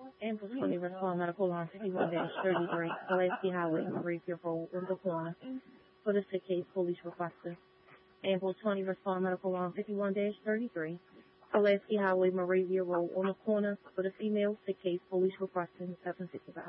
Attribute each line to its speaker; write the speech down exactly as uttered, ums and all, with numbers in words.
Speaker 1: Ambulance twenty respond medical line fifty-one thirty-three, Pulaski Highway, Murrayfield Road, Riverfront. For the sick case, police requested. Ambulance twenty respond medical line fifty-one thirty-three, Pulaski Highway, Murrayfield Road, on the corner. For the female sick case, police requesting seven sixty-five.